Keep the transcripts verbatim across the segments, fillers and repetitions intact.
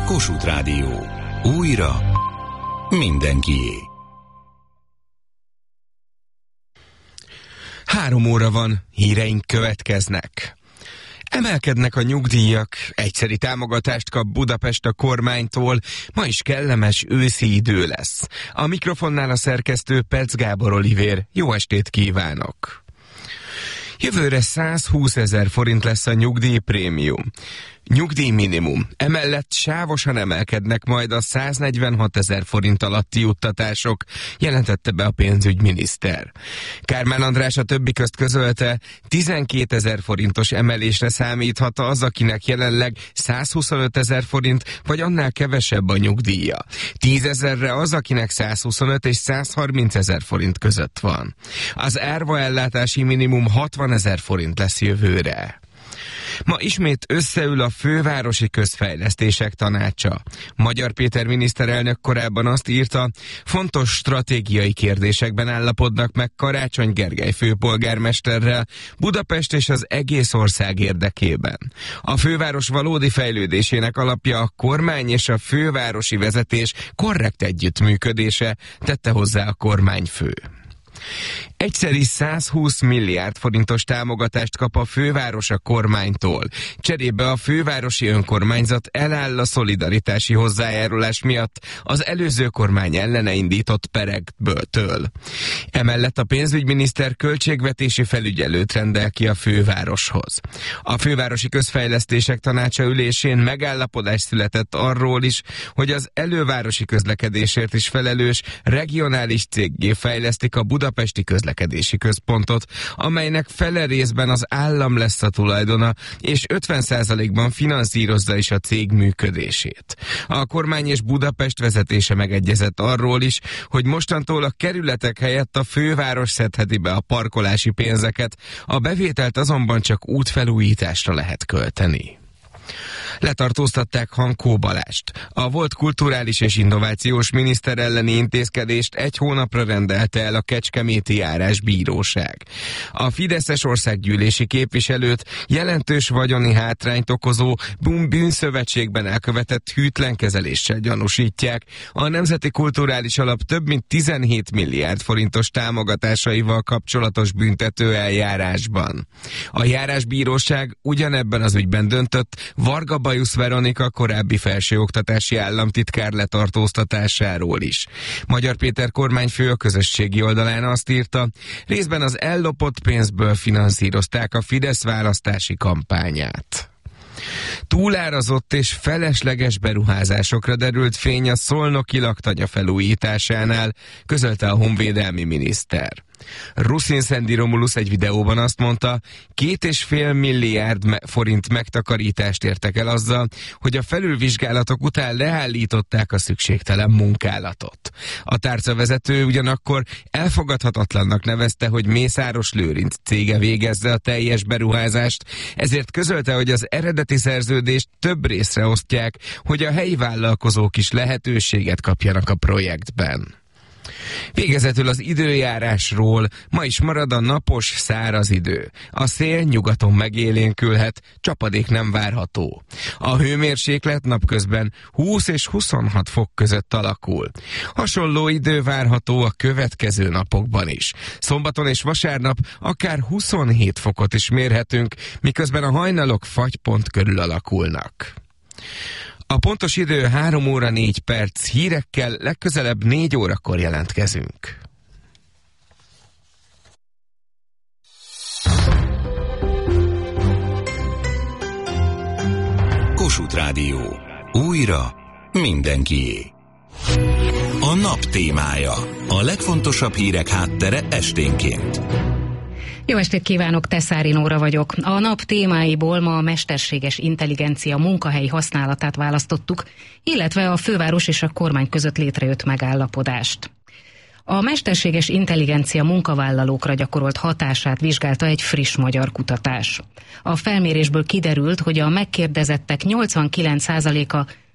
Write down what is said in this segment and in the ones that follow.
Kossuth Rádió. Újra mindenkié. Három óra van, híreink következnek. Emelkednek a nyugdíjak, egyszeri támogatást kap Budapest a kormánytól, ma is kellemes őszi idő lesz. A mikrofonnál a szerkesztő Perc Gábor Olivér. Jó estét kívánok! Jövőre százhúszezer forint lesz a nyugdíjprémium. Nyugdíjminimum. Emellett sávosan emelkednek majd a száznegyvenhatezer forint alatti juttatások, jelentette be a pénzügyminiszter. Kármán András a többi közt közölte, tizenkétezer forintos emelésre számíthat az, akinek jelenleg százhuszonötezer forint, vagy annál kevesebb a nyugdíja. tízezerre az, akinek százhuszonöt és százharmincezer forint között van. Az árva ellátási minimum hatvanezer forint lesz jövőre. Ma ismét összeül a Fővárosi Közfejlesztések Tanácsa. Magyar Péter miniszterelnök korábban azt írta, fontos stratégiai kérdésekben állapodnak meg Karácsony Gergely főpolgármesterrel Budapest és az egész ország érdekében. A főváros valódi fejlődésének alapja a kormány és a fővárosi vezetés korrekt együttműködése, tette hozzá a kormányfő. Egyszeri százhúsz milliárd forintos támogatást kap a főváros a kormánytól. Cserébe a fővárosi önkormányzat eláll a szolidaritási hozzájárulás miatt az előző kormány ellene indított perekből. Emellett a pénzügyminiszter költségvetési felügyelőt rendel ki a fővároshoz. A Fővárosi Közfejlesztések Tanácsa ülésén megállapodás született arról is, hogy az elővárosi közlekedésért is felelős regionális céggé fejlesztik a budapesti közlekedési központot, amelynek fele részben az állam lesz a tulajdona, és ötven százalékban finanszírozza is a cég működését. A kormány és Budapest vezetése megegyezett arról is, hogy mostantól a kerületek helyett a főváros szedheti be a parkolási pénzeket, a bevételt azonban csak útfelújításra lehet költeni. Letartóztatták Hankó Balást. A volt kulturális és innovációs miniszter elleni intézkedést egy hónapra rendelte el a Kecskeméti Járásbíróság. A fideszes országgyűlési képviselőt jelentős vagyoni hátrányt okozó bűnszövetségben elkövetett hűtlenkezeléssel gyanúsítják a Nemzeti Kulturális Alap több mint tizenhét milliárd forintos támogatásaival kapcsolatos büntető eljárásban. A Járásbíróság ugyanebben az ügyben döntött Varga Bajusz Veronika korábbi felsőoktatási államtitkár letartóztatásáról is. Magyar Péter kormányfő a közösségi oldalán azt írta, részben az ellopott pénzből finanszírozták a Fidesz választási kampányát. Túlárazott és felesleges beruházásokra derült fény a szolnoki laktanya felújításánál, közölte a honvédelmi miniszter. Ruszin Szendi Romulusz egy videóban azt mondta, két és fél milliárd me- forint megtakarítást értek el azzal, hogy a felülvizsgálatok után leállították a szükségtelen munkálatot. A tárcavezető ugyanakkor elfogadhatatlannak nevezte, hogy Mészáros Lőrinc cége végezze a teljes beruházást, ezért közölte, hogy az eredeti szerződést több részre osztják, hogy a helyi vállalkozók is lehetőséget kapjanak a projektben. Végezetül az időjárásról. Ma is marad a napos, száraz idő. A szél nyugaton megélénkülhet, csapadék nem várható. A hőmérséklet napközben húsz és huszonhat fok között alakul. Hasonló idő várható a következő napokban is. Szombaton és vasárnap akár huszonhét fokot is mérhetünk, miközben a hajnalok fagypont körül alakulnak. A pontos idő három óra négy perc, hírekkel legközelebb négy órakor jelentkezünk. Kossuth Rádió. Újra mindenkié. A nap témája. A legfontosabb hírek háttere esténként. Jó estét kívánok, Teszári Nóra vagyok. A nap témáiból ma a mesterséges intelligencia munkahelyi használatát választottuk, illetve a főváros és a kormány között létrejött megállapodást. A mesterséges intelligencia munkavállalókra gyakorolt hatását vizsgálta egy friss magyar kutatás. A felmérésből kiderült, hogy a megkérdezettek nyolcvankilenc százaléka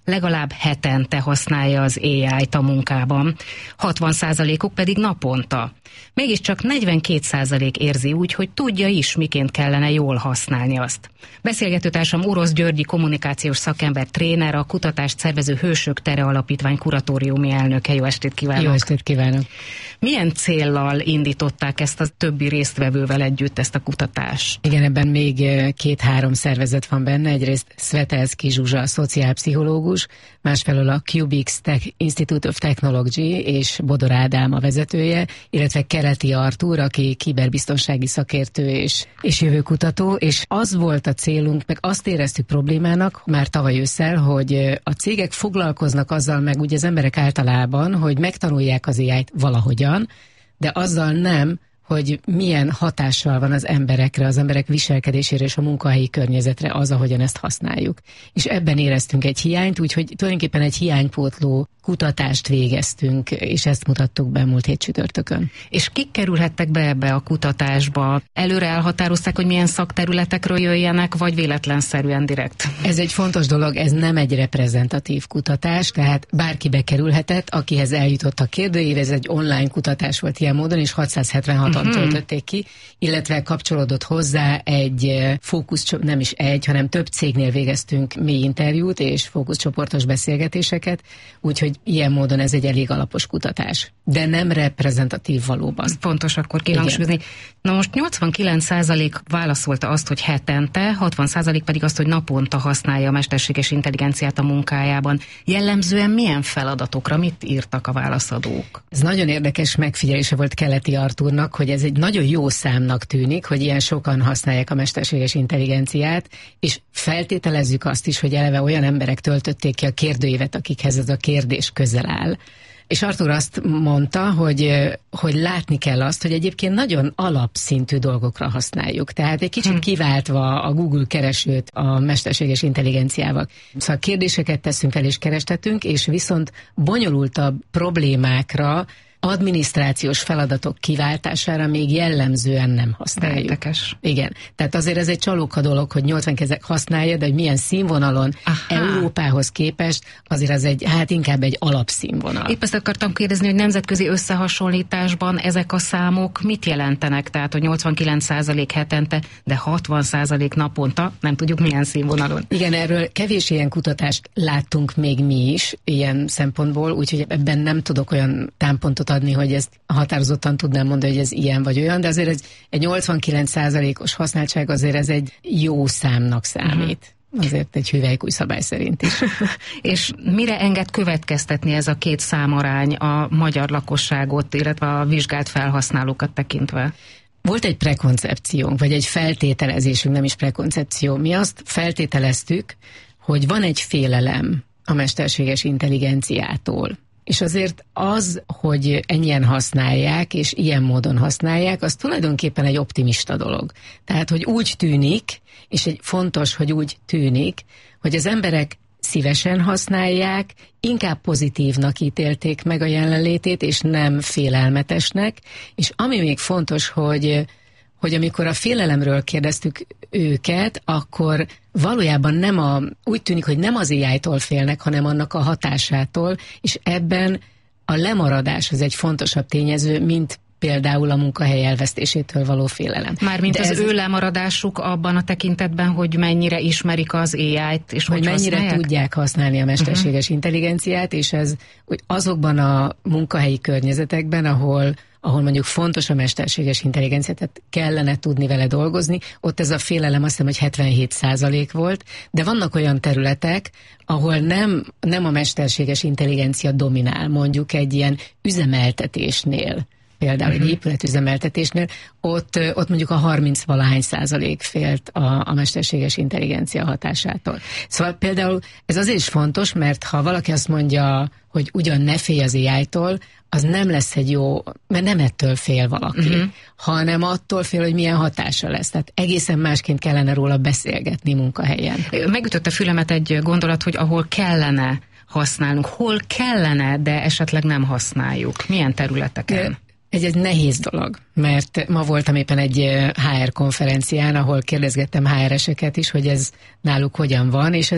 legalább hetente használja az á í-t a munkában, hatvan százalékuk pedig naponta. Mégiscsak negyvenkét százalék érzi úgy, hogy tudja is, miként kellene jól használni azt. Beszélgetőtársam Orosz Györgyi kommunikációs szakember, tréner, a kutatást szervező Hősök Tere Alapítvány kuratóriumi elnöke. Jó estét kívánok! Jó estét kívánok! Milyen céllal indították ezt a többi résztvevővel együtt ezt a kutatást? Igen, ebben még két-három szervezet van benne. Egyrészt Svetelszky Zsuzsa, szociálpszichológus, másfelől a Cubics Tech Institute of Technology és Bodor Ádám a vezetője, illetve Keleti Artúr, aki kiberbiztonsági szakértő és, és jövőkutató, és az volt a célunk, meg azt éreztük problémának már tavaly ősszel, hogy a cégek foglalkoznak azzal, meg ugye az emberek általában, hogy megtanulják az á í-t valahogyan, de azzal nem, hogy milyen hatással van az emberekre, az emberek viselkedésére és a munkahelyi környezetre az, ahogyan ezt használjuk. És ebben éreztünk egy hiányt, úgyhogy tulajdonképpen egy hiánypótló kutatást végeztünk, és ezt mutattuk be múlt hét csütörtökön. És kik kerülhettek be ebbe a kutatásba? Előre elhatározták, hogy milyen szakterületekről jöjjenek, vagy véletlenszerűen direkt? Ez egy fontos dolog, ez nem egy reprezentatív kutatás, tehát bárki bekerülhetett, akihez eljutott a kérdőív, ez egy online kutatás volt ilyen módon, és hatszázhetvenhatan uh-huh. töltötték ki, illetve kapcsolódott hozzá egy fókusz, nem is egy, hanem több cégnél végeztünk mély interjút és fókuszcsoportos beszélgetéseket, úgyhogy ilyen módon ez egy elég alapos kutatás, de nem reprezentatív valóban. Fontos akkor kihangsúlyozni. Na most nyolcvankilenc százalék válaszolta azt, hogy hetente, hatvan százalék pedig azt, hogy naponta használja a mesterséges intelligenciát a munkájában. Jellemzően milyen feladatokra mit írtak a válaszadók? Ez nagyon érdekes megfigyelése volt Keleti Artúrnak, hogy ez egy nagyon jó számnak tűnik, hogy ilyen sokan használják a mesterséges intelligenciát, és feltételezzük azt is, hogy eleve olyan emberek töltötték ki a kérdőívet, akikhez ez a kérdés közel áll. És Artúr azt mondta, hogy, hogy látni kell azt, hogy egyébként nagyon alapszintű dolgokra használjuk. Tehát egy kicsit kiváltva a Google keresőt a mesterséges intelligenciával. Szóval kérdéseket teszünk fel és kerestetünk, és viszont bonyolultabb problémákra, adminisztrációs feladatok kiváltására még jellemzően nem használjuk. Érdekes. Igen. Tehát azért ez egy csalóka dolog, hogy nyolcvan kezek használja, de hogy milyen színvonalon Aha. Európához képest, azért az egy, hát inkább egy alapszínvonal. Épp ezt akartam kérdezni, hogy nemzetközi összehasonlításban ezek a számok mit jelentenek? Tehát, hogy nyolcvankilenc százalék hetente, de hatvan százalék naponta, nem tudjuk milyen színvonalon. Igen, erről kevés ilyen kutatást láttunk még mi is, ilyen szempontból, úgyhogy ebben nem tudok olyan támpontot adni, hogy ezt határozottan tudnám mondani, hogy ez ilyen vagy olyan, de azért ez egy nyolcvankilenc százalékos használtság, azért ez egy jó számnak számít. Uh-huh. Azért egy hüvelykúj szabály szerint is. És mire enged következtetni ez a két számarány a magyar lakosságot, illetve a vizsgált felhasználókat tekintve? Volt egy prekoncepciónk, vagy egy feltételezésünk, nem is prekoncepció. Mi azt feltételeztük, hogy van egy félelem a mesterséges intelligenciától. És azért az, hogy ennyien használják, és ilyen módon használják, az tulajdonképpen egy optimista dolog. Tehát, hogy úgy tűnik, és egy fontos, hogy úgy tűnik, hogy az emberek szívesen használják, inkább pozitívnak ítélték meg a jelenlétét, és nem félelmetesnek. És ami még fontos, hogy hogy amikor a félelemről kérdeztük őket, akkor valójában nem a, úgy tűnik, hogy nem az á í-tól félnek, hanem annak a hatásától, és ebben a lemaradás az egy fontosabb tényező, mint például a munkahely elvesztésétől való félelem. Mármint az ez ő lemaradásuk abban a tekintetben, hogy mennyire ismerik az á í-t, és hogy, hogy mennyire használják? tudják használni a mesterséges uh-huh. intelligenciát, és ez hogy azokban a munkahelyi környezetekben, ahol ahol mondjuk fontos a mesterséges intelligencia, tehát kellene tudni vele dolgozni, ott ez a félelem azt hiszem, hogy hetvenhét százalék volt, de vannak olyan területek, ahol nem, nem a mesterséges intelligencia dominál, mondjuk egy ilyen üzemeltetésnél, például uh-huh. egy épületüzemeltetésnél, ott, ott mondjuk a harminc-valahány százalék félt a, a mesterséges intelligencia hatásától. Szóval például ez azért is fontos, mert ha valaki azt mondja, hogy ugyan ne félj az á í-tól, az nem lesz egy jó, mert nem ettől fél valaki, uh-huh. hanem attól fél, hogy milyen hatása lesz. Tehát egészen másként kellene róla beszélgetni munkahelyen. Megütötte fülemet egy gondolat, hogy ahol kellene használnunk, hol kellene, de esetleg nem használjuk. Milyen területeken? Ez egy nehéz dolog, mert ma voltam éppen egy há er konferencián, ahol kérdezgettem há er eseket is, hogy ez náluk hogyan van, és ezt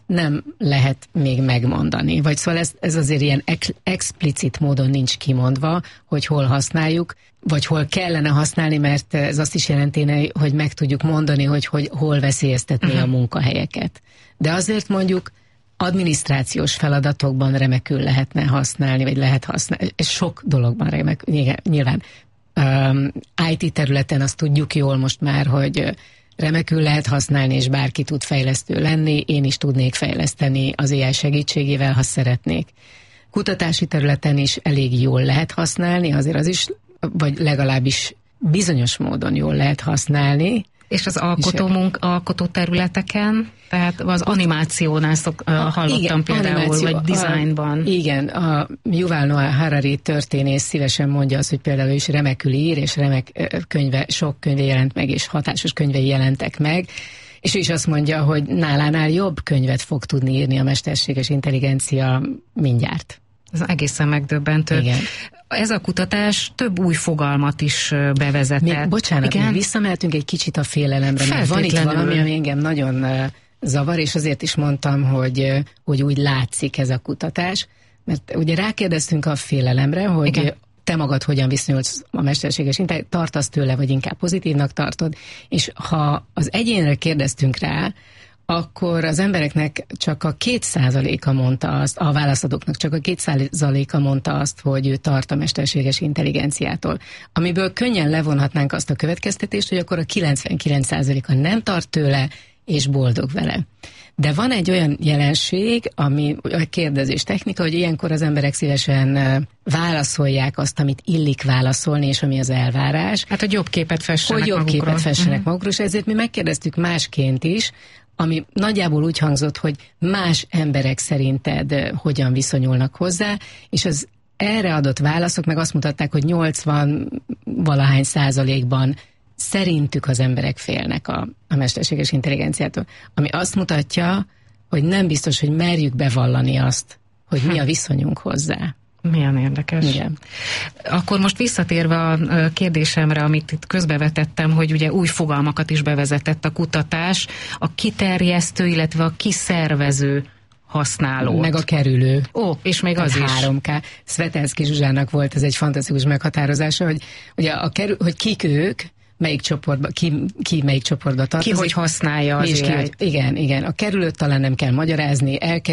nem lehet még megmondani. Vagy szóval ez, ez azért ilyen ex, explicit módon nincs kimondva, hogy hol használjuk, vagy hol kellene használni, mert ez azt is jelentene, hogy meg tudjuk mondani, hogy, hogy hol veszélyeztetné uh-huh. a munkahelyeket. De azért mondjuk adminisztrációs feladatokban remekül lehetne használni, vagy lehet használni. Ez sok dologban remekül, nyilván. Um, í té területen azt tudjuk jól most már, hogy remekül lehet használni, és bárki tud fejlesztő lenni, én is tudnék fejleszteni az á i segítségével, ha szeretnék. Kutatási területen is elég jól lehet használni, azért az is, vagy legalábbis bizonyos módon jól lehet használni. És az alkotó, munk, alkotó területeken, tehát az animációnál szok, a, hallottam igen, például, animáció, vagy designban. A, igen, a Yuval Noah Harari történész szívesen mondja azt, hogy például is remekül ír, és remek könyve, sok könyve jelent meg, és hatásos könyvei jelentek meg, és ő is azt mondja, hogy nálánál jobb könyvet fog tudni írni a mesterséges intelligencia mindjárt. Ez egészen megdöbbentő. Igen. Ez a kutatás több új fogalmat is bevezetett. Még, bocsánat, még visszamehetünk egy kicsit a félelemre, mert van itt valami, ami engem nagyon zavar, és azért is mondtam, hogy, hogy úgy látszik ez a kutatás, mert ugye rákérdeztünk a félelemre, hogy igen. te magad hogyan viszonyulsz a mesterséges intelligenciához, tartasz tőle, vagy inkább pozitívnak tartod, és ha az egyénre kérdeztünk rá, akkor az embereknek csak a két százaléka mondta azt, a válaszadóknak csak a két százaléka mondta azt, hogy ő tart a mesterséges intelligenciától. Amiből könnyen levonhatnánk azt a következtetést, hogy akkor a kilencvenkilenc százaléka nem tart tőle, és boldog vele. De van egy olyan jelenség, ami a kérdezés technika, hogy ilyenkor az emberek szívesen válaszolják azt, amit illik válaszolni, és ami az elvárás. Hát, hogy jobb képet fessenek hogy jobb magukról. képet fessenek uh-huh. magukról, és ezért mi megkérdeztük másként is, ami nagyjából úgy hangzott, hogy más emberek szerinted hogyan viszonyulnak hozzá, és az erre adott válaszok meg azt mutatták, hogy nyolcvan valahány százalékban szerintük az emberek félnek a, a mesterséges intelligenciától. Ami azt mutatja, hogy nem biztos, hogy merjük bevallani azt, hogy mi a viszonyunk hozzá. Milyen érdekes. Igen. Akkor most visszatérve a kérdésemre, amit itt közbevetettem, hogy ugye új fogalmakat is bevezetett a kutatás, a kiterjesztő, illetve a kiszervező használót. Meg a kerülő. Ó, és még az is. három ká. Szvetelszky Zsuzsának volt ez egy fantasztikus meghatározása, hogy, ugye a kerül, hogy kik ők, melyik csoportba, ki, ki melyik csoportba tartozik. Ki hogy használja az ki, hogy, igen, igen. A kerülőt talán nem kell magyarázni, el